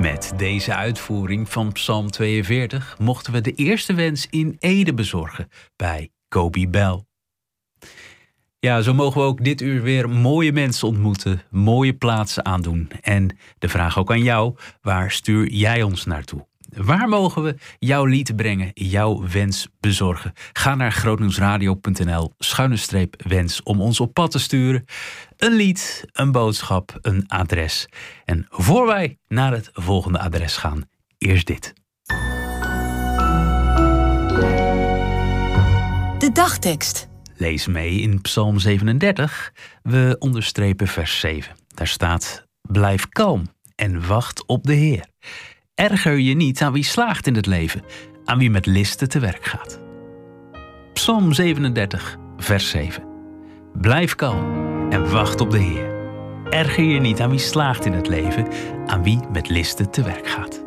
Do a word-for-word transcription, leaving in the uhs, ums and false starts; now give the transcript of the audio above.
Met deze uitvoering van Psalm tweeënveertig mochten we de eerste wens in Ede bezorgen bij Kobi Bell. Ja, zo mogen we ook dit uur weer mooie mensen ontmoeten, mooie plaatsen aandoen. En de vraag ook aan jou, waar stuur jij ons naartoe? Waar mogen we jouw lied brengen, jouw wens bezorgen? Ga naar grootnieuwsradio punt n l schuine streep wens om ons op pad te sturen. Een lied, een boodschap, een adres. En voor wij naar het volgende adres gaan, eerst dit. De dagtekst. Lees mee in Psalm zevenendertig. We onderstrepen vers zeven. Daar staat: blijf kalm en wacht op de Heer. Erger je niet aan wie slaagt in het leven, aan wie met listen te werk gaat. Psalm zevenendertig, vers zeven. Blijf kalm en wacht op de Heer. Erger je niet aan wie slaagt in het leven, aan wie met listen te werk gaat.